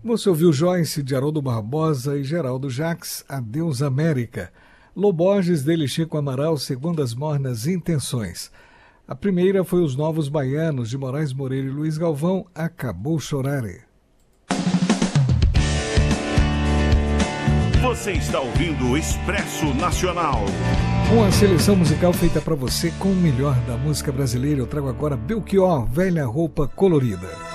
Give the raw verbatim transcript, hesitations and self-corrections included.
Você ouviu Joyce de Haroldo Barbosa e Geraldo Jacques, Adeus América. Loborges dele Chico Amaral, Segundas Mornas Intenções. A primeira foi Os Novos Baianos, de Moraes Moreira e Luiz Galvão, Acabou Chorare. Você está ouvindo o Expresso Nacional. Com a seleção musical feita para você com o melhor da música brasileira, eu trago agora Belchior, Velha Roupa Colorida.